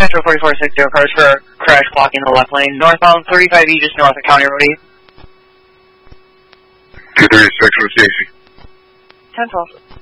Metro 4460, cars for crash blocking the left lane. Northbound 35E, just north of County Road 8. 236 from Stacy. 10-12.